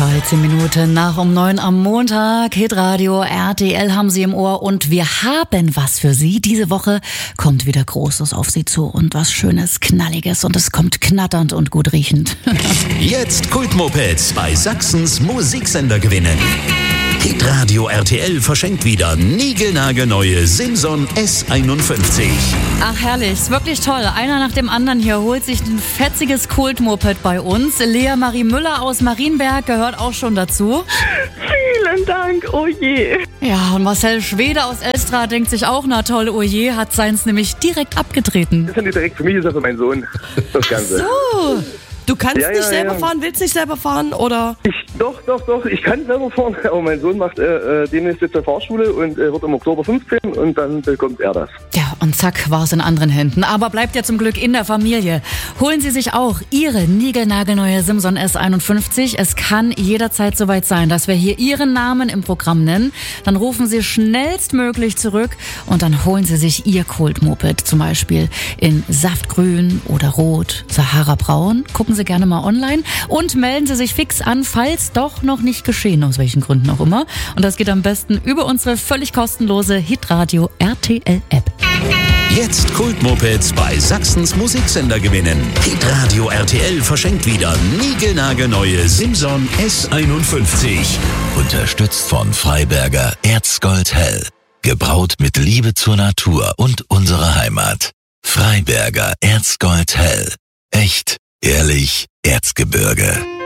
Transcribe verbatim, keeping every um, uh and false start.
dreizehn Minuten nach um neun am Montag. Hitradio R T L haben Sie im Ohr und wir haben was für Sie. Diese Woche kommt wieder Großes auf Sie zu und was Schönes, Knalliges und es kommt knatternd und gut riechend. Jetzt Kultmopeds bei Sachsens Musiksender gewinnen. Hitradio R T L verschenkt wieder niegelnagelneue Simson S einundfünfzig. Ach herrlich, ist wirklich toll. Einer nach dem anderen hier holt sich ein fetziges Kultmoped bei uns. Lea Marie Müller aus Marienberg gehört auch schon dazu. Vielen Dank, oh je. Ja, und Marcel Schwede aus Elstra denkt sich auch, na toll, oh je, hat seins nämlich direkt abgetreten. Das ist ja nicht direkt für mich, ist ja für meinen Sohn, das Ganze. So, du kannst Ja, nicht ja, selber ja. fahren, willst nicht selber fahren, oder? Ich, doch, doch, doch, ich kann selber fahren, aber mein Sohn macht äh, äh, demnächst jetzt zur Fahrschule und äh, wird im Oktober fünfzehn und dann bekommt er das. Ja, und zack, war es in anderen Händen. Aber bleibt ja zum Glück in der Familie. Holen Sie sich auch Ihre niegelnagelneue Simson S einundfünfzig. Es kann jederzeit soweit sein, dass wir hier Ihren Namen im Programm nennen. Dann rufen Sie schnellstmöglich zurück und dann holen Sie sich Ihr Kultmoped. Zum Beispiel in Saftgrün oder Rot, Sahara-Braun. Gucken Sie gerne mal online und melden Sie sich fix an, falls doch noch nicht geschehen, aus welchen Gründen auch immer. Und das geht am besten über unsere völlig kostenlose Hitradio R T L App. Jetzt Kultmopeds bei Sachsens Musiksender gewinnen. Hitradio R T L verschenkt wieder niegelnagelneue Simson S einundfünfzig. Unterstützt von Freiberger Erzgold Hell. Gebraut mit Liebe zur Natur und unserer Heimat. Freiberger Erzgold Hell. Echt, ehrlich, Erzgebirge.